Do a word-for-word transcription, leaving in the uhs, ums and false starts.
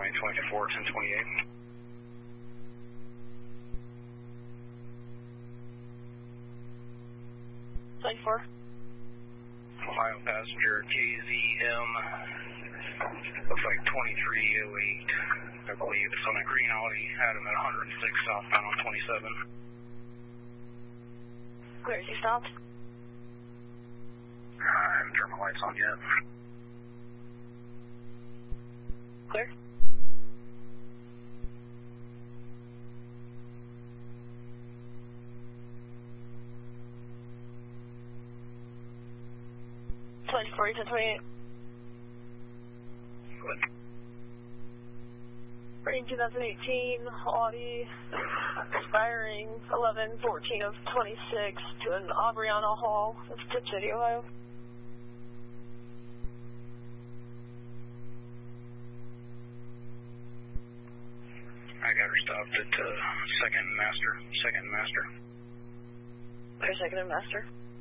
runway twenty-four, ten twenty-eight. twenty-four. Ohio passenger K Z M, looks like twenty-three oh eight, I believe. It's on a green Audi, had him at one hundred six southbound on twenty-seven. Where is he stopped? I haven't turned my lights on yet. Clear. twenty-four, ten twenty-eight. Good. Rain twenty eighteen, Audi, expiring eleven fourteen of twenty-six to an Aubriana Hall. That's Tip City, Ohio. I got her stopped at uh, second master, second master. Clear second and master.